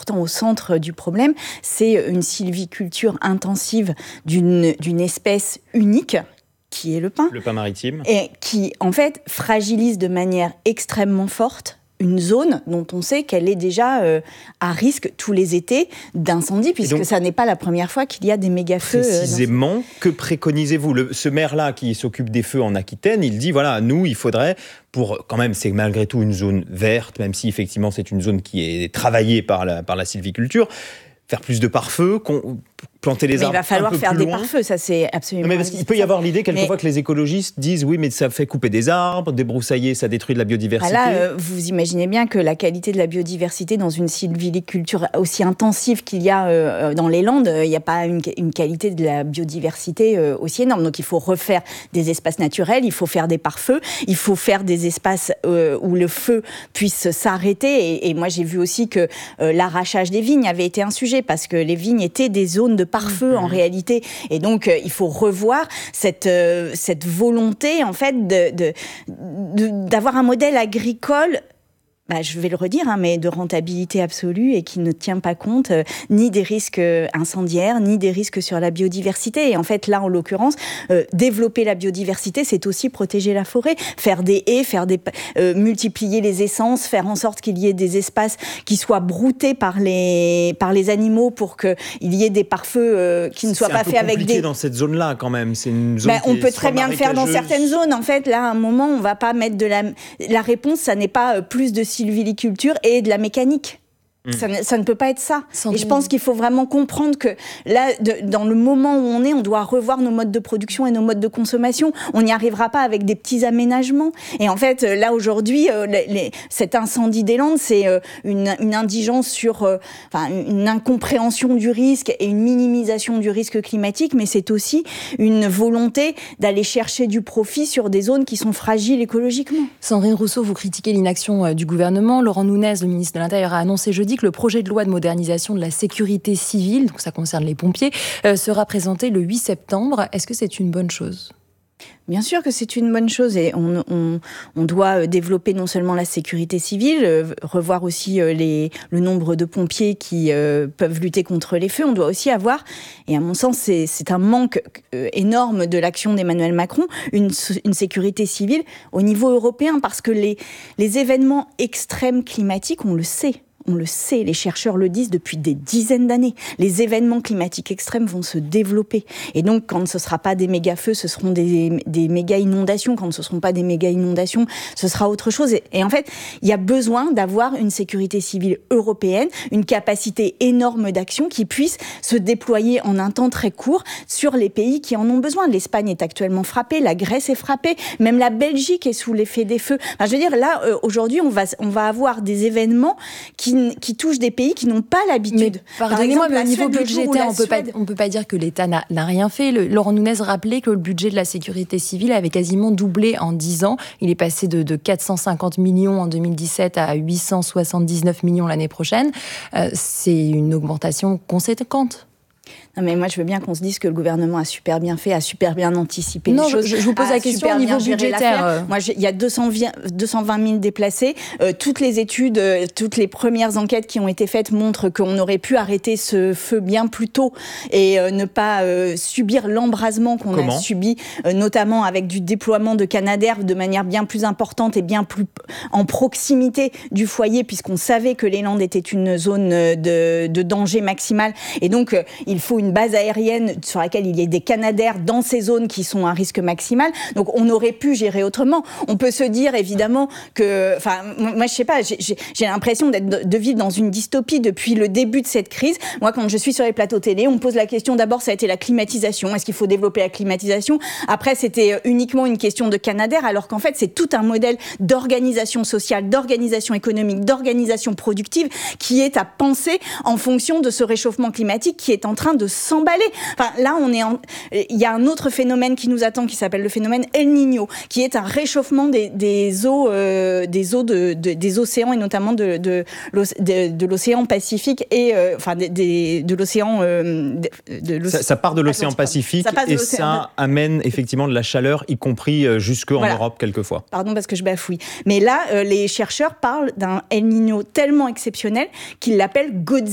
pourtant au centre du problème, c'est une sylviculture intensive d'une espèce unique, qui est le pin. Le pin maritime. Et qui, en fait, fragilise de manière extrêmement forte une zone dont on sait qu'elle est déjà à risque tous les étés d'incendie, puisque donc, ça n'est pas la première fois qu'il y a des méga-feux. Précisément, que préconisez-vous ? Ce maire-là qui s'occupe des feux en Aquitaine, il dit, voilà, nous, il faudrait, pour quand même, c'est malgré tout une zone verte, même si effectivement c'est une zone qui est travaillée par la sylviculture, faire plus de pare-feu, planter les arbres. Mais il va falloir faire des pare-feux, ça c'est absolument. Mais parce qu'il peut y avoir l'idée quelquefois que les écologistes disent oui, mais ça fait couper des arbres, débroussailler, ça détruit de la biodiversité. Là, vous imaginez bien que la qualité de la biodiversité dans une sylviculture aussi intensive qu'il y a dans les Landes, il n'y a pas une qualité de la biodiversité aussi énorme. Donc il faut refaire des espaces naturels, il faut faire des pare-feux, il faut faire des espaces où le feu puisse s'arrêter. Et moi j'ai vu aussi que l'arrachage des vignes avait été un sujet, parce que les vignes étaient des zones de pare-feu en réalité, et donc il faut revoir cette volonté en fait d'avoir un modèle agricole. Je vais le redire, mais de rentabilité absolue et qui ne tient pas compte ni des risques incendiaires, ni des risques sur la biodiversité. Et en fait, là, en l'occurrence, développer la biodiversité, c'est aussi protéger la forêt, faire des haies, multiplier les essences, faire en sorte qu'il y ait des espaces qui soient broutés par les animaux pour qu'il y ait des pare-feux qui ne soient pas faits avec des... C'est compliqué dans cette zone-là, quand même. C'est une zone on peut très bien le faire dans certaines zones. En fait, là, à un moment, on ne va pas mettre la réponse, ça n'est pas plus de sylviculture et de la mécanique. Ça ne peut pas être ça. Et je pense qu'il faut vraiment comprendre que là, dans le moment où on doit revoir nos modes de production et nos modes de consommation. On n'y arrivera pas avec des petits aménagements. Et en fait, là, aujourd'hui, cet incendie des Landes, c'est une indigence sur... une incompréhension du risque et une minimisation du risque climatique, mais c'est aussi une volonté d'aller chercher du profit sur des zones qui sont fragiles écologiquement. Sandrine Rousseau, vous critiquez l'inaction du gouvernement. Laurent Nunez, le ministre de l'Intérieur, a annoncé jeudi que le projet de loi de modernisation de la sécurité civile, donc ça concerne les pompiers, sera présenté le 8 septembre. Est-ce que c'est une bonne chose ? Bien sûr que c'est une bonne chose, et on doit développer non seulement la sécurité civile, revoir aussi le nombre de pompiers qui peuvent lutter contre les feux. On doit aussi avoir, et à mon sens c'est un manque énorme de l'action d'Emmanuel Macron, une sécurité civile au niveau européen, parce que les événements extrêmes climatiques, on le sait, les chercheurs le disent depuis des dizaines d'années. Les événements climatiques extrêmes vont se développer. Et donc, quand ce ne sera pas des méga-feux, ce seront des méga-inondations. Quand ce ne seront pas des méga-inondations, ce sera autre chose. Et en fait, il y a besoin d'avoir une sécurité civile européenne, une capacité énorme d'action qui puisse se déployer en un temps très court sur les pays qui en ont besoin. L'Espagne est actuellement frappée, la Grèce est frappée, même la Belgique est sous l'effet des feux. Je veux dire, là, aujourd'hui, on va avoir des événements qui touchent des pays qui n'ont pas l'habitude. Pardonnez-moi, mais au niveau budgétaire, on ne peut pas dire que l'État n'a rien fait. Laurent Nunez rappelait que le budget de la sécurité civile avait quasiment doublé en 10 ans. Il est passé de 450 millions en 2017 à 879 millions l'année prochaine. C'est une augmentation conséquente. Non, mais moi, je veux bien qu'on se dise que le gouvernement a super bien fait, a super bien anticipé les choses. Je vous pose la question au niveau budgétaire. Moi, il y a 220 000 déplacés. Toutes les études, toutes les premières enquêtes qui ont été faites montrent qu'on aurait pu arrêter ce feu bien plus tôt et ne pas subir l'embrasement qu'on a subi, notamment avec du déploiement de Canadair de manière bien plus importante et bien plus en proximité du foyer, puisqu'on savait que les Landes étaient une zone de danger maximal. Et donc, il faut une base aérienne sur laquelle il y ait des Canadair dans ces zones qui sont à risque maximal. Donc, on aurait pu gérer autrement. On peut se dire, évidemment, que... moi, je sais pas, j'ai l'impression de vivre dans une dystopie depuis le début de cette crise. Moi, quand je suis sur les plateaux télé, on me pose la question, d'abord, ça a été la climatisation. Est-ce qu'il faut développer la climatisation ? Après, c'était uniquement une question de Canadair, alors qu'en fait, c'est tout un modèle d'organisation sociale, d'organisation économique, d'organisation productive qui est à penser en fonction de ce réchauffement climatique qui est en train de s'emballer. Là, il y a un autre phénomène qui nous attend qui s'appelle le phénomène El Niño, qui est un réchauffement des eaux des océans et notamment de l'océan Pacifique et de l'océan ça part de l'océan Pacifique et ça amène effectivement de la chaleur, y compris jusque en Europe quelquefois. Pardon parce que je bafouille. Mais là, les chercheurs parlent d'un El Niño tellement exceptionnel qu'ils l'appellent Godzilla.